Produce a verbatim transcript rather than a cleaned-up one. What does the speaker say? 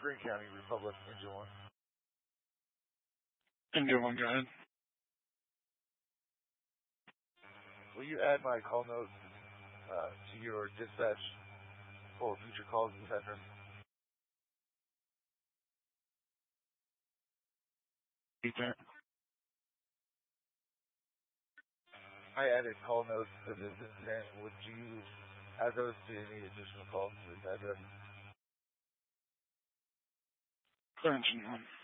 Green County, Republic, Engine one. Engine one, go ahead. Will you add my call note uh, to your dispatch for future calls in this address? Repeat that. I added call notes to this incident. Would you add those to any additional calls to this address? Clear Engine one.